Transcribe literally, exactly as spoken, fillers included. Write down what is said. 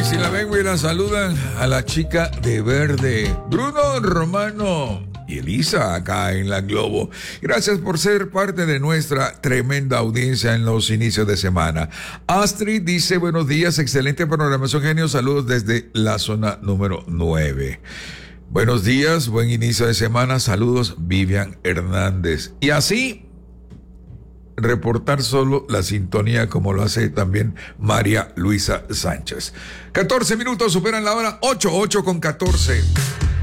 si la vengo y la saludan a la chica de verde, Bruno Romano y Elisa acá en la Globo. Gracias por ser parte de nuestra tremenda audiencia en los inicios de semana. Astrid dice buenos días, excelente programación, genio, saludos desde la zona número nueve. Buenos días, buen inicio de semana, saludos Vivian Hernández. Y así reportar solo la sintonía como lo hace también María Luisa Sánchez. catorce minutos superan la hora, ocho, ocho con catorce.